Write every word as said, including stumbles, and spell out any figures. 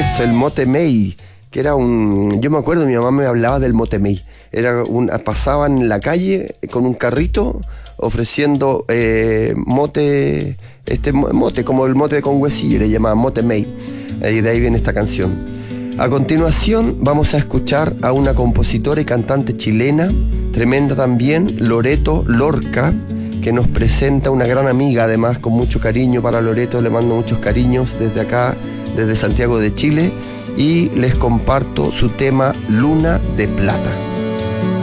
el mote mey, que era un... Yo me acuerdo, mi mamá me hablaba del mote mey. Era un, pasaban en la calle con un carrito ofreciendo eh, mote, este mote, como el mote con huesillo, le llamaban mote mey. Y de ahí viene esta canción. A continuación vamos a escuchar a una compositora y cantante chilena, tremenda también, Loreto Lorca, que nos presenta una gran amiga, además con mucho cariño para Loreto. Le mando muchos cariños desde acá, desde Santiago de Chile, y les comparto su tema Luna de Plata.